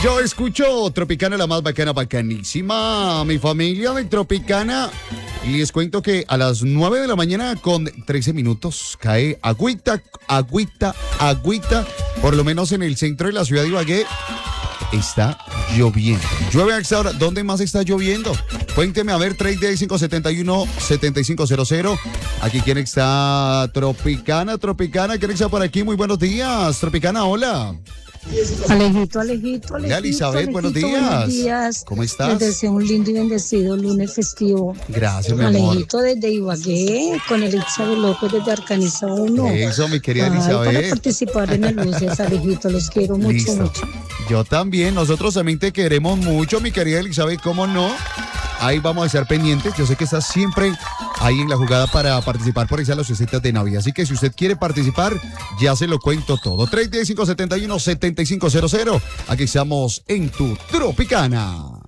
Yo escucho Tropicana, la más bacana, bacanísima. Mi familia de Tropicana. Y les cuento que a las 9 de la mañana con 13 minutos cae agüita. Por lo menos en el centro de la ciudad de Ibagué está lloviendo. Llueve a esta hora. ¿Dónde más está lloviendo? Cuénteme a ver, 3D571-7500. Aquí, ¿quién está? Tropicana, ¿quién está por aquí? Muy buenos días, Tropicana, hola. Alejito. Hola, Elizabeth, buenos días. ¿Cómo estás? Les deseo un lindo y bendecido lunes festivo. Gracias, mi amor. Alejito desde Ibagué, con Elizabeth López desde Arcaniza 1. Eso, mi querida Para Elizabeth. participar en el lunes, Alejito, los quiero mucho, Listo. mucho. Yo también, nosotros también te queremos mucho, mi querida Elizabeth, ¿cómo no? Ahí vamos a estar pendientes. Yo sé que estás siempre ahí en la jugada para participar por esas las recetas de Navidad. Así que si usted quiere participar, ya se lo cuento todo. 310-571-7500. Aquí estamos en tu Tropicana.